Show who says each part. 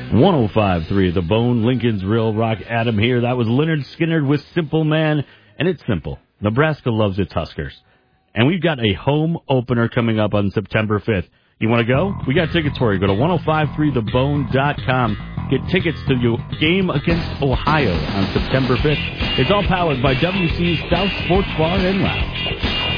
Speaker 1: 105.3 The Bone, Lincoln's Real Rock. Adam here. That was Leonard Skinner with Simple Man. And it's simple. Nebraska loves its Huskers. And we've got a home opener coming up on September 5th. You want to go? We got tickets for you. Go to 1053thebone.com. Get tickets to your game against Ohio on September 5th. It's all powered by WC's South Sports Bar and Lounge.